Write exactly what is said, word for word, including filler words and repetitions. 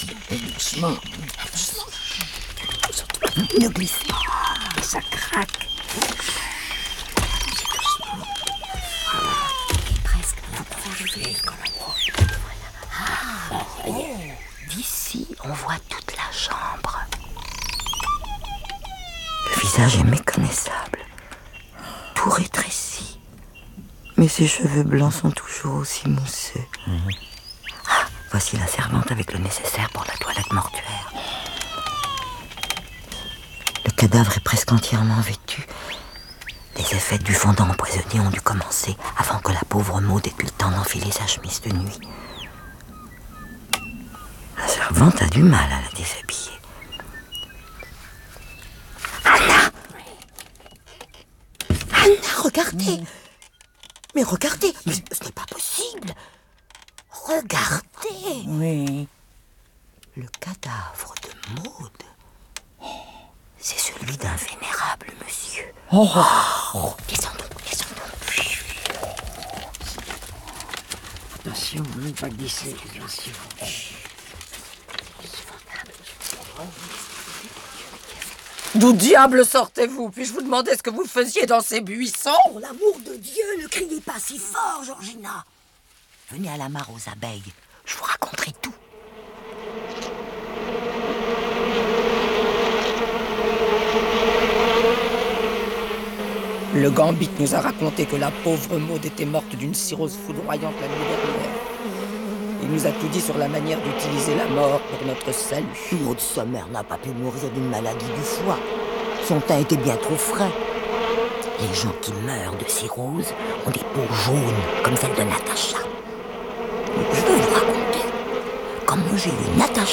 Doucement. Ne glisse pas. Ça craque. Presque. Vous pouvez arriver comme un voilà. Ah, d'ici, on voit toute la chambre. Le visage est méconnaissable. Tout rétréci. Mais ses cheveux blancs sont toujours aussi mousseux. Mmh. Ah, voici la servante avec le nécessaire pour la toilette mortuaire. Le cadavre est presque entièrement vêtu. Les effets du fondant empoisonné ont dû commencer avant que la pauvre Maud ait eu le temps d'enfiler sa chemise de nuit. La servante a du mal à la déshabiller. Anna! Anna, regardez! Mmh. Mais regardez! Mais ce n'est pas possible! Regardez! Oui. Le cadavre de Maud, c'est celui d'un vénérable monsieur. Oh. Oh. Descendons, descendons. Attention, ne pas glisser, attention. D'où diable sortez-vous? Puis-je vous demander ce que vous faisiez dans ces buissons? Pour l'amour de Dieu, ne criez pas si fort, Georgina. Venez à la mare aux abeilles, je vous raconterai tout. Le Gambit nous a raconté que la pauvre Maud était morte d'une cirrhose foudroyante la nuit dernière. Il nous a tout dit sur la manière d'utiliser la mort pour notre salut. Maud Sommer n'a pas pu mourir d'une maladie du foie. Son teint était bien trop frais. Les gens qui meurent de cirrhose ont des peaux jaunes, comme celle de Natacha. Je vais vous raconter comment j'ai eu Natacha